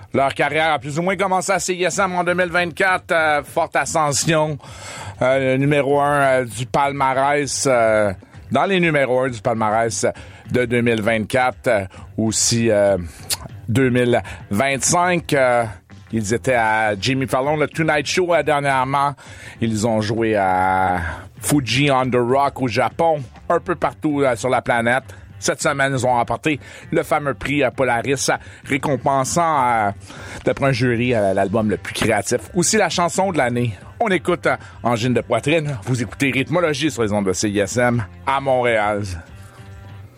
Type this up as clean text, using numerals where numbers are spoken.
Leur carrière a plus ou moins commencé à CISM en 2024. Forte ascension. Numéro 1 du palmarès. Dans les numéros 1 du palmarès de 2024. Aussi 2025. Ils étaient à Jimmy Fallon, le Tonight Show dernièrement. Ils ont joué à Fuji on the Rock au Japon. Un peu partout sur la planète. Cette semaine, ils ont remporté le fameux prix Polaris, récompensant, d'après un jury, l'album le plus créatif. Aussi la chanson de l'année. On écoute Angine de poitrine. Vous écoutez Rythmologie sur les ondes de CISM à Montréal.